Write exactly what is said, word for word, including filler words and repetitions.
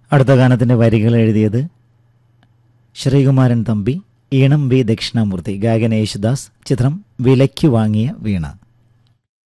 അടുത്ത ഗാനത്തിൻ്റെ വരികൾ എഴുതിയത് ശ്രീകുമാരൻ തമ്പി, ഈണം വി ദക്ഷിണാമൂർത്തി, ഗായകൻ യേശുദാസ്, ചിത്രം വിലയ്ക്ക് വാങ്ങിയ വീണ.